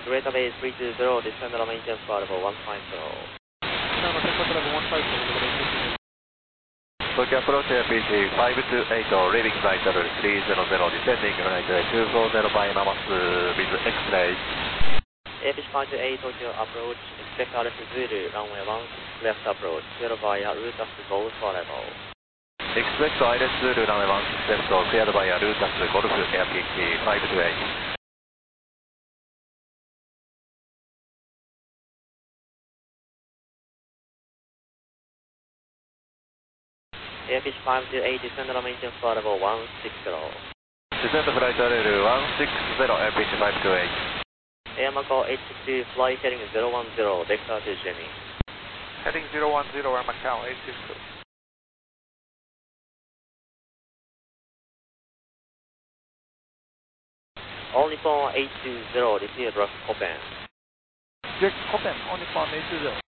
Greater Bay 320, descend the maintenance bar level 150. Tokyo approach APC 528, leaving flight level 300, descending runway 240 by Mamas with X-ray. APC 528, Tokyo approach, expect RS Zulu, runway 16 left approach, cleared via Rutas Golf level. Expect ILS Zulu, runway 16 left, cleared via Rutas Golf APC 528. APC 528, descend the maintenance bar level 160. Descend flight level 160, APC 528. Air Macau 860, fly heading 010, vector to Jenny. Heading 010, Air Macau 860. All Nippon 820, receive Rock Copen. Jack Copen, All Nippon 820.